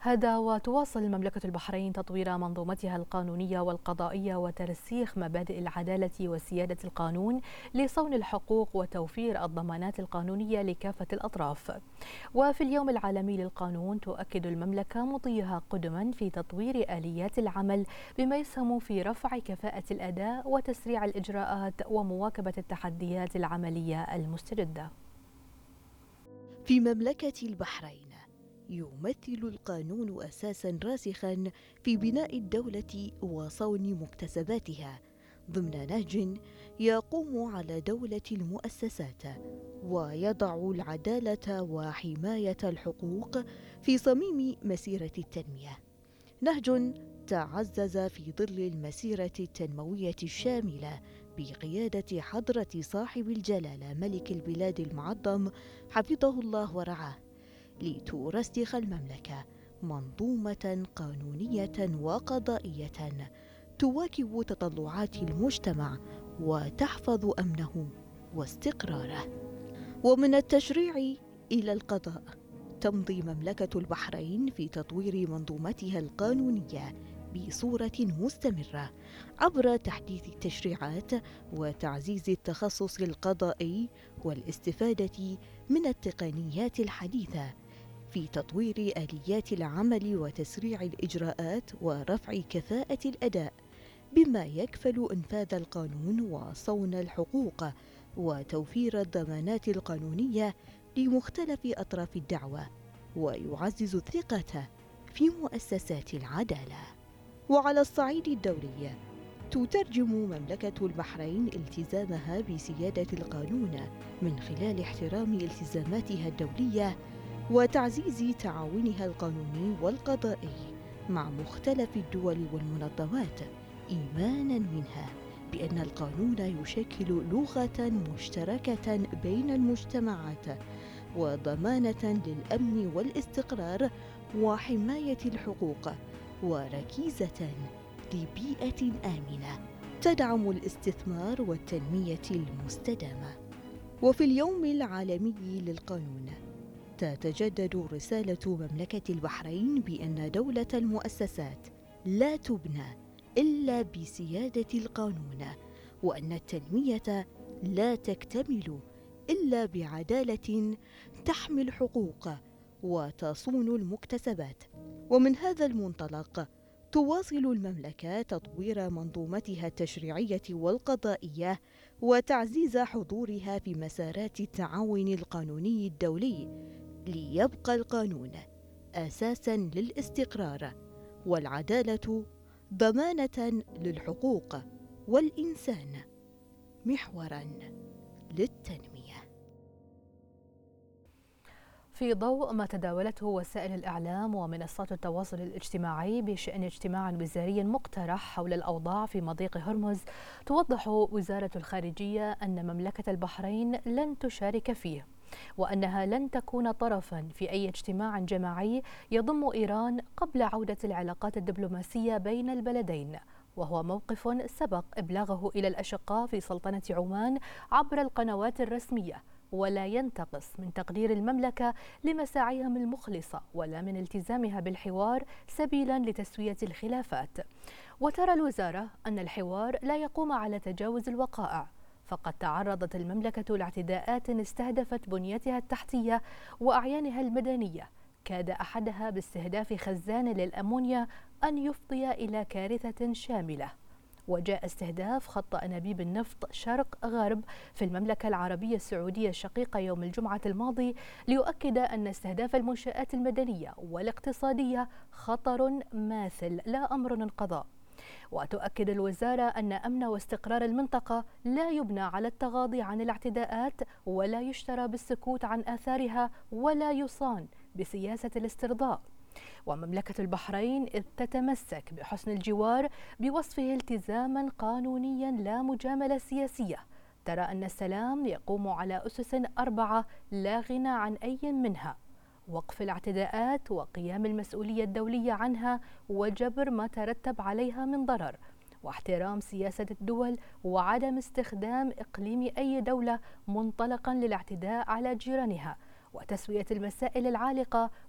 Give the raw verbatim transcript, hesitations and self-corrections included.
هذا وتواصل مملكة البحرين تطوير منظومتها القانونية والقضائية وترسيخ مبادئ العدالة وسيادة القانون لصون الحقوق وتوفير الضمانات القانونية لكافة الأطراف. وفي اليوم العالمي للقانون تؤكد المملكة مضيها قدما في تطوير آليات العمل بما يسهم في رفع كفاءة الأداء وتسريع الإجراءات ومواكبة التحديات العملية المستجدة. في مملكة البحرين يمثل القانون أساساً راسخاً في بناء الدولة وصون مكتسباتها ضمن نهج يقوم على دولة المؤسسات ويضع العدالة وحماية الحقوق في صميم مسيرة التنمية، نهج تعزز في ظل المسيرة التنموية الشاملة بقيادة حضرة صاحب الجلالة ملك البلاد المعظم حفظه الله ورعاه، لترسخ المملكة منظومة قانونية وقضائية تواكب تطلعات المجتمع وتحفظ أمنه واستقراره. ومن التشريع إلى القضاء تمضي مملكة البحرين في تطوير منظومتها القانونية بصورة مستمرة عبر تحديث التشريعات وتعزيز التخصص القضائي والاستفادة من التقنيات الحديثة في تطوير آليات العمل وتسريع الإجراءات ورفع كفاءة الأداء بما يكفل إنفاذ القانون وصون الحقوق وتوفير الضمانات القانونية لمختلف أطراف الدعوة ويعزز الثقة في مؤسسات العدالة. وعلى الصعيد الدولي تترجم مملكة البحرين التزامها بسيادة القانون من خلال احترام التزاماتها الدولية وتعزيز تعاونها القانوني والقضائي مع مختلف الدول والمنظمات، إيماناً منها بأن القانون يشكل لغة مشتركة بين المجتمعات وضمانة للأمن والاستقرار وحماية الحقوق وركيزة لبيئة آمنة تدعم الاستثمار والتنمية المستدامة. وفي اليوم العالمي للقانون تتجدد رسالة مملكة البحرين بأن دولة المؤسسات لا تبنى إلا بسيادة القانون، وأن التنمية لا تكتمل إلا بعدالة تحمي الحقوق وتصون المكتسبات. ومن هذا المنطلق تواصل المملكة تطوير منظومتها التشريعية والقضائية وتعزيز حضورها في مسارات التعاون القانوني الدولي، ليبقى القانون أساساً للاستقرار والعدالة ضمانة للحقوق والإنسان محوراً للتنمية. في ضوء ما تداولته وسائل الإعلام ومنصات التواصل الاجتماعي بشأن اجتماع وزاري مقترح حول الأوضاع في مضيق هرمز، توضح وزارة الخارجية أن مملكة البحرين لن تشارك فيه، وأنها لن تكون طرفاً في أي اجتماع جماعي يضم إيران قبل عودة العلاقات الدبلوماسية بين البلدين، وهو موقف سبق إبلاغه إلى الأشقاء في سلطنة عمان عبر القنوات الرسمية، ولا ينتقص من تقدير المملكة لمساعيهم المخلصة ولا من التزامها بالحوار سبيلا لتسوية الخلافات. وترى الوزارة أن الحوار لا يقوم على تجاوز الوقائع، فقد تعرضت المملكة لاعتداءات استهدفت بنيتها التحتية وأعيانها المدنية، كاد أحدها باستهداف خزان للأمونيا أن يفضي إلى كارثة شاملة. وجاء استهداف خط أنابيب النفط شرق غرب في المملكة العربية السعودية الشقيقة يوم الجمعة الماضي ليؤكد أن استهداف المنشآت المدنية والاقتصادية خطر ماثل لا أمر انقضاء. وتؤكد الوزارة أن أمن واستقرار المنطقة لا يبنى على التغاضي عن الاعتداءات ولا يشترى بالسكوت عن آثارها ولا يصان بسياسة الاسترضاء. ومملكة البحرين إذ تتمسك بحسن الجوار بوصفه التزاما قانونيا لا مجاملة سياسية، ترى أن السلام يقوم على أسس أربعة لا غنى عن أي منها: وقف الاعتداءات وقيام المسؤولية الدولية عنها وجبر ما ترتب عليها من ضرر، واحترام سياسة الدول وعدم استخدام إقليم أي دولة منطلقا للاعتداء على جيرانها، وتسوية المسائل العالقة